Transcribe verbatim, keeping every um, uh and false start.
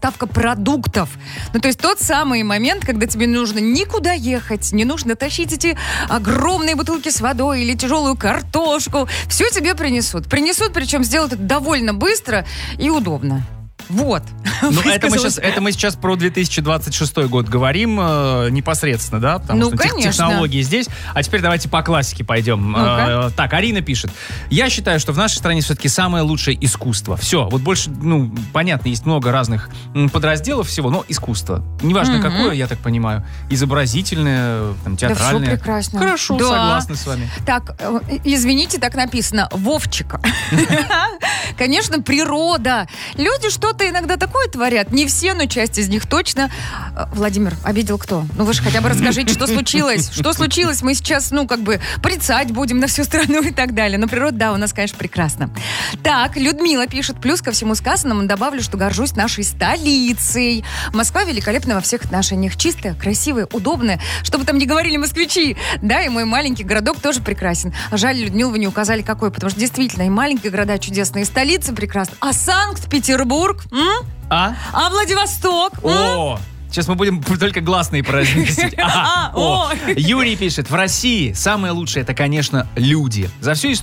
доставка продуктов. Ну, то есть тот самый момент, когда тебе не нужно никуда ехать, не нужно тащить эти огромные бутылки с водой или тяжелую картошку. Все тебе принесут. Принесут, причем сделают это довольно быстро и удобно. Вот. Ну, это мы, сейчас, это мы сейчас про две тысячи двадцать шестой год говорим э, непосредственно, да? Потому ну, что конечно. тех, технологии здесь. А теперь давайте по классике пойдем. Э, так, Арина пишет. Я считаю, что в нашей стране все-таки самое лучшее искусство. Все. Вот больше, ну, понятно, есть много разных подразделов всего, но искусство. Неважно mm-hmm. какое, я так понимаю. Изобразительное, там, театральное. Да все прекрасно. Хорошо, да. согласна с вами. Так, извините, так написано. Вовчика. Конечно, природа. Люди что-то иногда такое творят. Не все, но часть из них точно. Владимир, обидел кто? Ну вы же хотя бы расскажите, что случилось. Что случилось? Мы сейчас, ну, как бы, порицать будем на всю страну и так далее. Но природа, да, у нас, конечно, прекрасна. Так, Людмила пишет. Плюс ко всему сказанному добавлю, что горжусь нашей столицей. Москва великолепна во всех отношениях. Чистая, красивая, удобная. Чтобы там не говорили москвичи. Да, и мой маленький городок тоже прекрасен. Жаль, Людмила, вы не указали, какой. Потому что действительно и маленькие города чудесные, и столицы прекрасны. А Санкт-Петербург? М? А? А Владивосток? О! М? Сейчас мы будем только гласные произносить. А, о. Юрий пишет. В России самое лучшее — это, конечно, люди. За всю историю